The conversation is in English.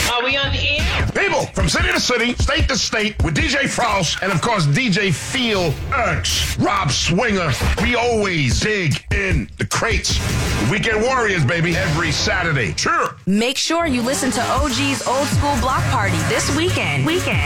Are we on the air? People, from city to city, state to state, with DJ Frost and, of course, DJ Phil X, Rob Swinger. We always dig in the crates. The Weekend Warriors, baby, every Saturday. Sure. Make sure you listen to OG's Old School Block Party this weekend.